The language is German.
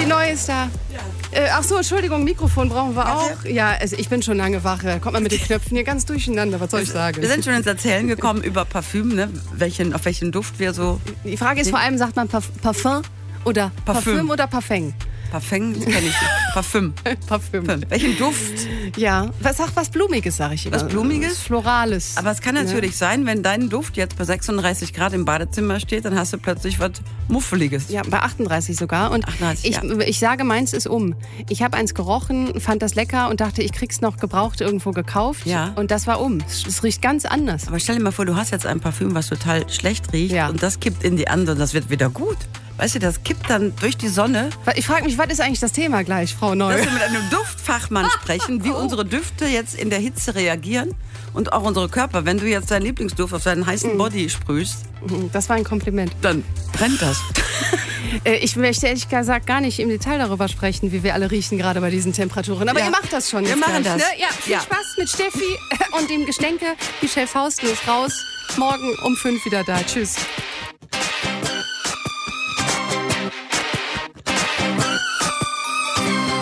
neue ist da. Ach so, Entschuldigung, Mikrofon brauchen wir auch. Ja, also ich bin schon lange wach. Kommt man mit den Knöpfen hier ganz durcheinander. Was soll ich sagen? Wir sind schon ins Erzählen gekommen über Parfüm, ne? Auf welchen Duft wir so... Die Frage ist vor allem, sagt man Parfum oder Parfüm oder Parfum? Parfum, das kenne ich nicht. Parfüm. Parfüm. Welchen Duft? Ja, was Blumiges, sage ich immer. Was Blumiges? Florales. Aber es kann natürlich sein, wenn dein Duft jetzt bei 36 Grad im Badezimmer steht, dann hast du plötzlich was Muffeliges. Ja, bei 38 sogar. Und 38, ich sage, meins ist um. Ich habe eins gerochen, fand das lecker und dachte, ich krieg's noch gebraucht irgendwo gekauft. Ja. Und das war um. Es riecht ganz anders. Aber stell dir mal vor, du hast jetzt ein Parfüm, was total schlecht riecht und das kippt in die andere und das wird wieder gut. Weißt du, das kippt dann durch die Sonne. Ich frage mich, was ist eigentlich das Thema gleich, Frau Neu? Dass wir mit einem Duftfachmann sprechen, wie unsere Düfte jetzt in der Hitze reagieren und auch unsere Körper. Wenn du jetzt deinen Lieblingsduft auf deinen heißen Body sprühst, das war ein Kompliment. Dann brennt das. Ich möchte ehrlich gesagt gar nicht im Detail darüber sprechen, wie wir alle riechen, gerade bei diesen Temperaturen. Aber ihr macht das schon. Wir machen das. Ne? Ja, viel Spaß mit Steffi und dem Geschenke. Michelle Fausten ist raus. Morgen um 5 wieder da. Tschüss.